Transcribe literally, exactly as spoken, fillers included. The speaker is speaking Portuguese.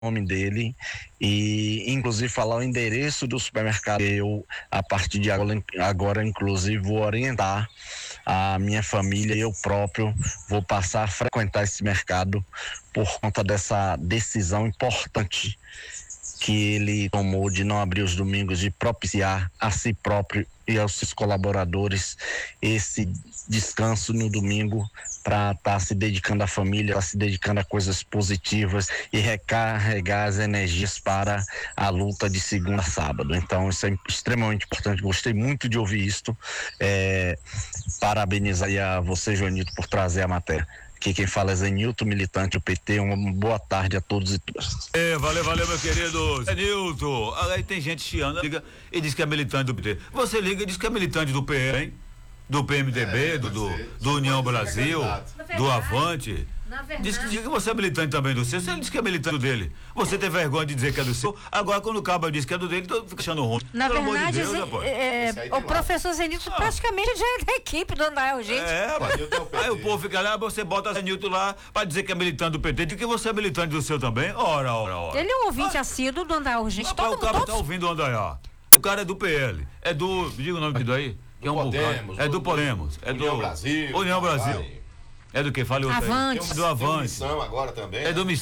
nome dele e inclusive falar o endereço do supermercado. Eu, a partir de agora, agora inclusive vou orientar a minha família e eu próprio vou passar a frequentar esse mercado por conta dessa decisão importante que ele tomou de não abrir os domingos, de propiciar a si próprio e aos seus colaboradores esse descanso no domingo para estar tá se dedicando à família, tá se dedicando a coisas positivas e recarregar as energias para a luta de segunda a sábado. Então isso é extremamente importante, gostei muito de ouvir isto, é, parabenizar aí a você, Joanito, por trazer a matéria. Aqui quem fala é Zenilton, militante do P T. Uma boa tarde a todos e todas. É, valeu, valeu, meu querido Zenilton. Aí tem gente chiando, liga e diz que é militante do P T. Você liga e diz que é militante do P L, hein? Do P M D B, é, do, do, do União Brasil, verdade, do Avante. Diz que, diz que você é militante também do seu. Você diz que é militante dele. Você tem vergonha de dizer que é do seu. Agora, quando o cabo diz que é do dele, tô fica achando ruim. Na Pelo verdade, de Deus, é, é, o professor Zenilton ah. praticamente já é da equipe do Andael, gente. É, rapaz. Aí o povo fica lá, você bota Zenilton lá pra dizer que é militante do P T. Diz que você é militante do seu também. Ora, ora, ora. Ele é um ouvinte ah. assíduo do Andael, gente. Rapaz, todo o cabo todos... tá ouvindo o Andael. O cara é do P L. É do. Diga o nome disso aí. Do é um Podemos, é do, do Podemos, é União do Brasil, União Brasil. É do que? Fale outro Avante. Aí. É do Avante. Tem missão agora também. É do Missão.